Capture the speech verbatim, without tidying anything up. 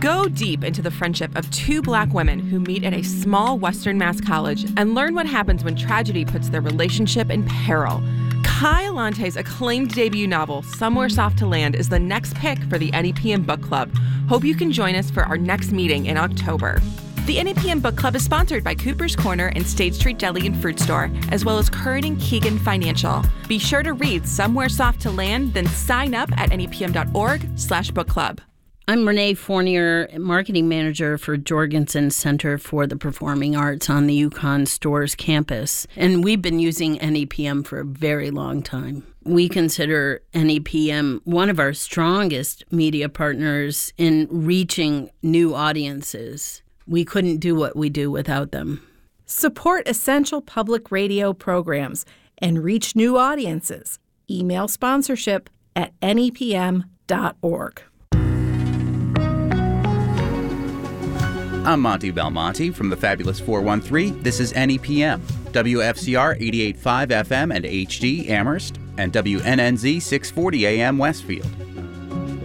Go deep into the friendship of two Black women who meet at a small Western Mass college and learn what happens when tragedy puts their relationship in peril. Kai Allante's acclaimed debut novel, Somewhere Soft to Land, is the next pick for the N E P M Book Club. Hope you can join us for our next meeting in October. The N E P M Book Club is sponsored by Cooper's Corner and State Street Deli and Fruit Store, as well as Curran and Keegan Financial. Be sure to read Somewhere Soft to Land, then sign up at nepm.org slash book club. I'm Renee Fournier, Marketing Manager for Jorgensen Center for the Performing Arts on the UConn Stores campus, and we've been using N E P M for a very long time. We consider N E P M one of our strongest media partners in reaching new audiences. We couldn't do what we do without them. Support essential public radio programs and reach new audiences. Email sponsorship at N E P M dot org. I'm Monty Belmonte from the Fabulous four one three. This is N E P M, W F C R eighty-eight point five F M and H D Amherst, and W N N Z six forty A M Westfield.